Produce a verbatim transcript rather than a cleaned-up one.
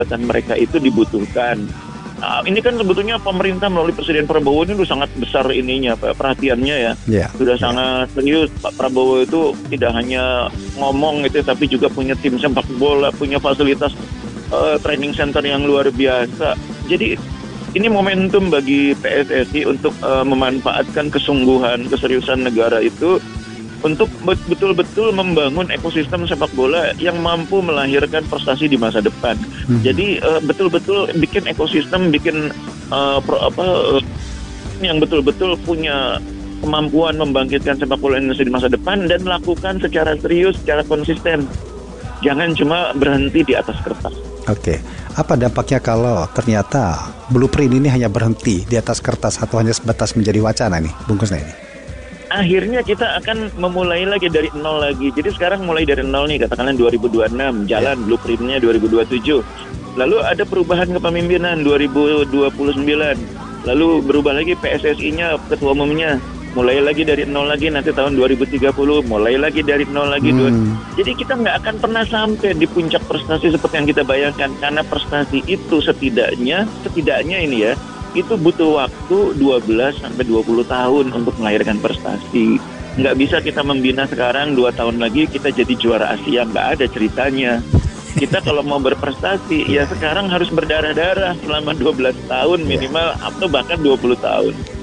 jabatan mereka itu dibutuhkan. Nah, ini kan sebetulnya pemerintah melalui Presiden Prabowo ini sudah sangat besar ininya, perhatiannya ya. Yeah. Sudah Yeah. sangat serius. Pak Prabowo itu tidak hanya ngomong gitu, tapi juga punya tim sepak bola, punya fasilitas uh, training center yang luar biasa. Jadi ini momentum bagi P S S I untuk uh, memanfaatkan kesungguhan, keseriusan negara itu untuk betul-betul membangun ekosistem sepak bola yang mampu melahirkan prestasi di masa depan. Hmm. Jadi uh, betul-betul bikin ekosistem, bikin uh, pro, apa uh, yang betul-betul punya kemampuan membangkitkan sepak bola Indonesia di masa depan dan lakukan secara serius, secara konsisten. Jangan cuma berhenti di atas kertas. Oke, apa dampaknya kalau ternyata blueprint ini hanya berhenti di atas kertas atau hanya sebatas menjadi wacana nih, Bung Kusnaini? Akhirnya kita akan memulai lagi dari nol lagi. Jadi sekarang mulai dari nol nih, katakanlah dua ribu dua puluh enam, jalan yeah. blueprintnya dua ribu dua puluh tujuh. Lalu ada perubahan kepemimpinan dua ribu dua puluh sembilan. Lalu berubah lagi P S S I-nya, ketua umumnya. Mulai lagi dari nol lagi nanti tahun dua ribu tiga puluh, mulai lagi dari nol lagi. Hmm. Jadi kita nggak akan pernah sampai di puncak prestasi seperti yang kita bayangkan. Karena prestasi itu setidaknya, setidaknya ini ya, itu butuh waktu dua belas sampai dua puluh tahun untuk melahirkan prestasi. Nggak bisa kita membina sekarang, dua tahun lagi kita jadi juara Asia, nggak ada ceritanya. Kita kalau mau berprestasi, ya sekarang harus berdarah-darah selama dua belas tahun minimal, atau bahkan dua puluh tahun.